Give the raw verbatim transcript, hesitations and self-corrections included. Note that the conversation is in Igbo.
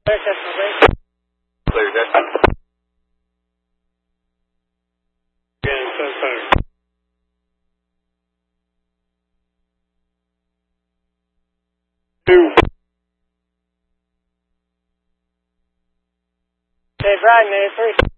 Clear, Cessna. Clear, Cessna. Again, Cessna. Two. Okay, Brian, man, three.